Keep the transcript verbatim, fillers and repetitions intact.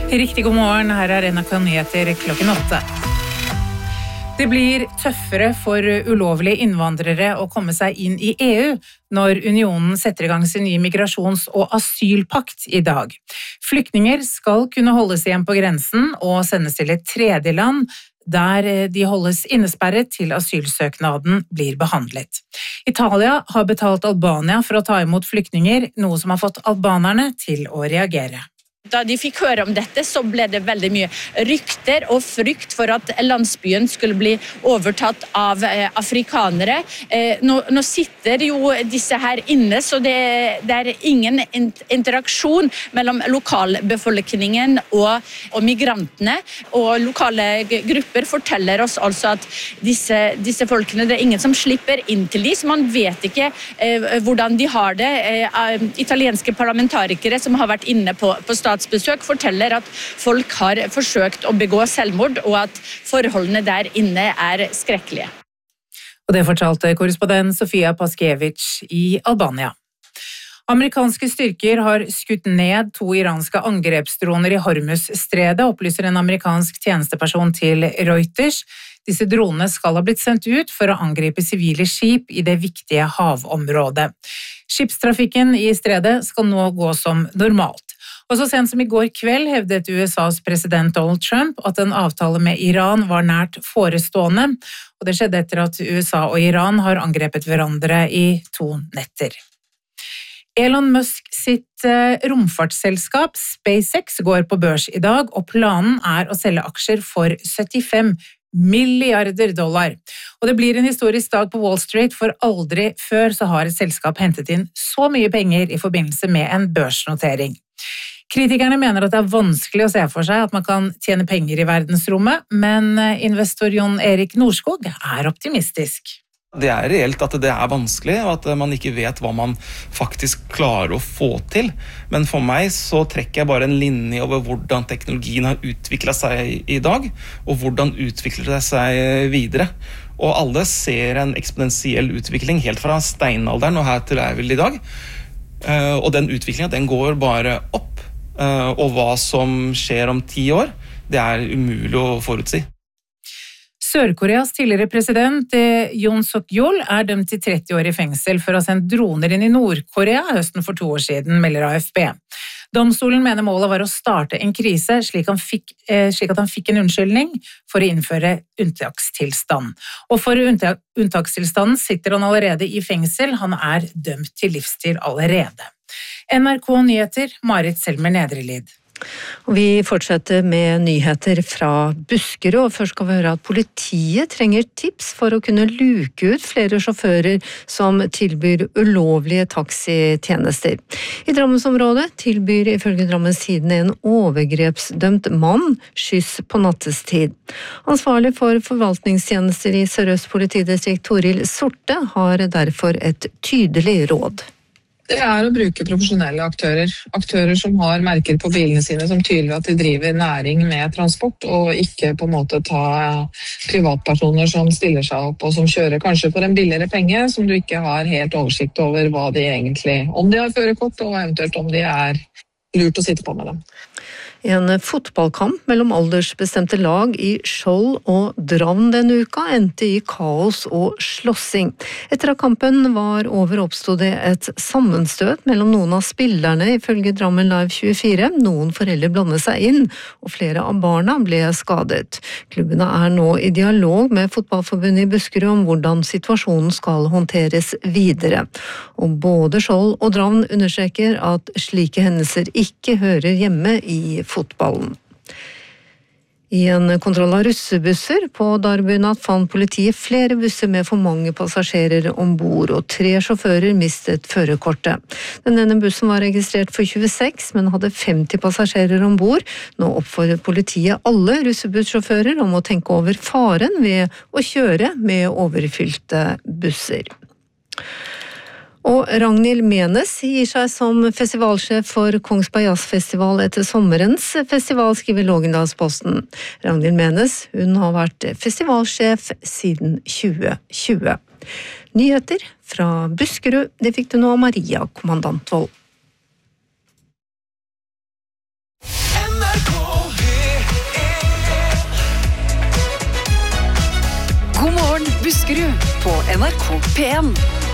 Riktig god morgen, her er N R K Nyheter klokken åtte. Det blir tøffere for ulovlige innvandrere å komme seg inn i E U når unionen setter i gang sin nye migrasjons- og asylpakt i dag. Flyktninger skal kunne holdes igjen på grensen og sendes til et tredje land, der de holdes innesperret til asylsøknaden blir behandlet. Italia har betalt Albania for å ta imot flyktninger, noe som har fått albanerne til å reagere. Da de fikk høre om dette, så ble det veldig mye rykter og frykt for at landsbyen skulle bli overtatt av eh, afrikanere. Eh, nå, nå sitter jo disse her inne, så det, det er ingen interaksjon mellom lokalbefolkningen og, og migrantene. Og lokale grupper forteller oss altså at disse, disse folkene, det er ingen som slipper inn til dem, så man vet ikke eh, hvordan de har det. Eh, italienske parlamentarikere som har vært inne på, på statsbesøk forteller at folk har forsøkt å begå selvmord, og at forholdene der inne er skrekkelige. Og det fortalte korrespondent Sofia Paskiewicz i Albania. Amerikanske styrker har skutt ned to iranske angrepsdroner i Hormuz-stredet, opplyser en amerikansk tjenesteperson til Reuters. Disse dronene skal ha blitt sendt ut for å angripe sivile skip i det viktige havområdet. Skipstrafikken i stredet skal nå gå som normalt. Og så sent som i går kveld hevdet U S A's president Donald Trump at en avtale med Iran var nært forestående, og det skjedde etter at U S A og Iran har angrepet hverandre i to netter. Elon Musk sitt romfartsselskap SpaceX går på børs i dag, og planen er å selge aksjer for syttifem milliarder dollar. Og det blir en historisk dag på Wall Street, for aldri før så har et selskap hentet inn så mye penger i forbindelse med en børsnotering. Kritikerne mener at det er vanskelig å se for seg at man kan tjene penger i verdensrommet, men investor Jon Erik Norskog er optimistisk. Det er reelt at det er vanskelig, og at man ikke vet hva man faktisk klarer å få til. Men for meg så trekker jeg bare en linje over hvordan teknologien har utviklet seg i dag, og hvordan utvikler det seg videre. Og alle ser en eksponentiell utvikling helt fra steinalderen og her til er vel i dag. Og den utviklingen, den går bare opp. Og hva som skjer om ti år, det er umulig å forutsi. Sør-Koreas tidligere president Yoon Suk-yeol er dømt til tretti år i fengsel for å ha sendt droner inn i Nord-Korea høsten for to år siden, melder A F P. Domstolen mener målet var å starte en krise slik, han fikk, eh, slik at han fikk en unnskyldning for å innføre unntakstilstand. Og for unntak, unntakstilstanden sitter han allerede i fengsel, han er dømt til livstid allerede. N R K Nyheter, Marit Selmer Nedrelid. Og vi fortsetter med nyheter fra Buskerud, og først skal vi høre at politiet trenger tips for å kunne luke ut flere sjåfører som tilbyr ulovlige taxitjenester. I Drammensområdet tilbyr ifølge Drammens Tidende en overgrepsdømt mann skyss på nattestid. Ansvarlig for forvaltningstjenester i Sør-Øst politidistrikt Toril Sorte har derfor et tydelig råd. Det er å bruke profesjonelle aktører. Aktører som har merker på bilene sine som tydeligere at de driver næring med transport, og ikke på en måte ta privatpersoner som stiller seg opp og som kjører kanskje for en billigere penge, som du ikke har helt oversikt over hva de egentlig, om de har førerkort, og eventuelt om de er lurt å sitte på med dem. En fotballkamp mellom aldersbestemte lag i Skjold og Drammen denne uka endte i kaos og slåssing. Etter at kampen var over oppstod det et sammenstøt mellom noen av spillerne ifølge Drammen Live tjuefire. Noen foreldre blandet seg inn, og flere av barna ble skadet. Klubbene er nå i dialog med Fotballforbundet i Buskerud om hvordan situasjonen skal håndteres videre. Og både Skjold og Drammen understreker at slike hendelser ikke hører hjemme i fotballen. I en kontroll av russebusser på Darbunat fant politiet flere busser med for mange passasjerer ombord, og tre sjåfører mistet førerkortet. Den ene bussen var registrert for tjueseks, men hadde femti passasjerer ombord. Nå oppfordrer politiet alle russebussjåfører om å tenke over faren ved å kjøre med overfylte busser. Og Ragnhild Menes gir seg som festivalsjef for Kongsberg Jazzfestival etter sommerens festival, skriver Lågendalsposten. Ragnhild Menes, hun har vært festivalsjef siden tjue tjue. Nyheter fra Buskerud, det fikk du nå av Maria Kommandantvold. N R K Buskerud på N R K P en.